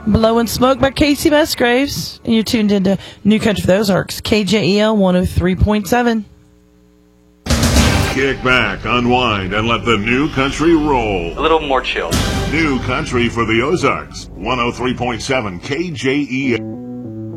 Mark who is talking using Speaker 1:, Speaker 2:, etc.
Speaker 1: Blowing Smoke by Casey Musgraves. And you're tuned into New Country for the Ozarks, KJEL 103.7.
Speaker 2: Kick back, unwind, and let the new country roll.
Speaker 3: A little more chill.
Speaker 2: New Country for the Ozarks, 103.7 KJEL.